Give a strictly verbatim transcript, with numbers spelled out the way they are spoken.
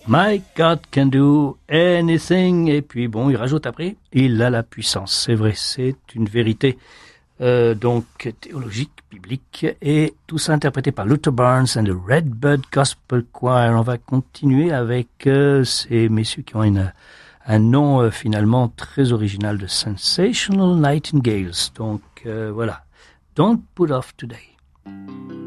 My God can do anything. Et puis bon, il rajoute après, il a la puissance. C'est vrai, c'est une vérité euh, donc théologique, biblique, et tout ça interprété par Luther Barnes and the Redbird Gospel Choir. On va continuer avec euh, ces messieurs qui ont une, un nom euh, finalement très original de Sensational Nightingales. Donc euh, voilà, Don't Put Off Today.